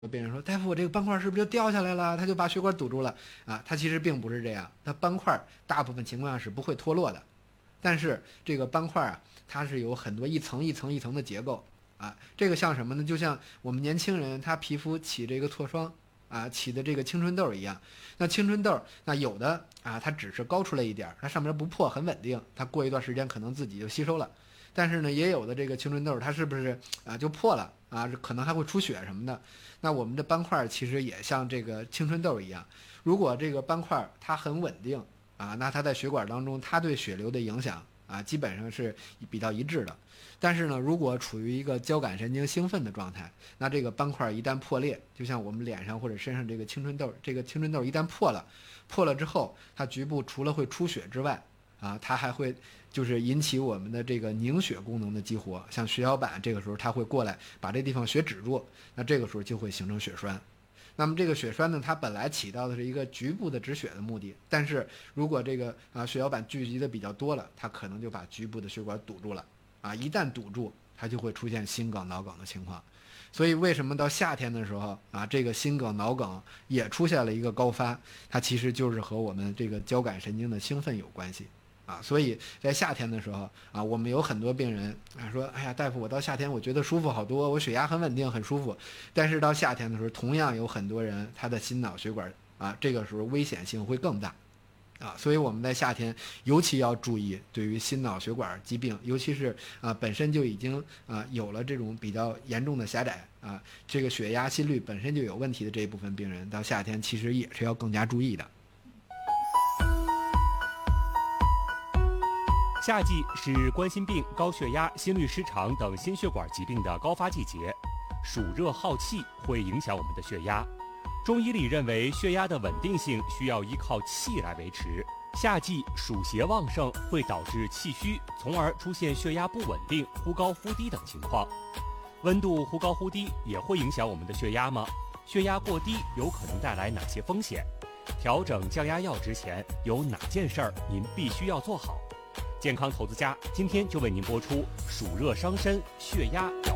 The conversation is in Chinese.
有病人说，大夫，我这个斑块是不是就掉下来了？他就把血管堵住了啊？它其实并不是这样，它斑块大部分情况下是不会脱落的，但是这个斑块啊，它是有很多一层一层一层的结构啊。这个像什么呢？就像我们年轻人他皮肤起这个痤疮啊，起的这个青春痘一样。那青春痘，那有的啊，它只是高出来一点，它上面不破，很稳定，它过一段时间可能自己就吸收了。但是呢，也有的这个青春痘，它是不是啊就破了啊？可能还会出血什么的。那我们的斑块其实也像这个青春痘一样，如果这个斑块它很稳定啊，那它在血管当中，它对血流的影响啊，基本上是比较一致的。但是呢，如果处于一个交感神经兴奋的状态，那这个斑块一旦破裂，就像我们脸上或者身上这个青春痘，这个青春痘一旦破了之后，它局部除了会出血之外，啊，它还会就是引起我们的这个凝血功能的激活，像血小板这个时候它会过来把这地方血止住，那这个时候就会形成血栓。那么这个血栓呢，它本来起到的是一个局部的止血的目的，但是如果这个血小板聚集的比较多了，它可能就把局部的血管堵住了啊，一旦堵住，它就会出现心梗、脑梗的情况。所以为什么到夏天的时候啊，这个心梗、脑梗也出现了一个高发，它其实就是和我们这个交感神经的兴奋有关系。啊，所以在夏天的时候啊，我们有很多病人啊说，哎呀，大夫，我到夏天我觉得舒服好多，我血压很稳定，很舒服。但是到夏天的时候，同样有很多人他的心脑血管啊，这个时候危险性会更大。啊，所以我们在夏天尤其要注意，对于心脑血管疾病，尤其是本身就已经有了这种比较严重的狭窄啊，这个血压、心率本身就有问题的这一部分病人，到夏天其实也是要更加注意的。 夏季是冠心病、高血压、心律失常等心血管疾病的高发季节，暑热好气会影响我们的血压。中医里认为，血压的稳定性需要依靠气来维持。夏季暑邪旺盛会导致气虚，从而出现血压不稳定、忽高忽低等情况。温度忽高忽低也会影响我们的血压吗？血压过低有可能带来哪些风险？调整降压药之前有哪件事儿您必须要做好？健康投资家今天就为您播出暑热伤身，血压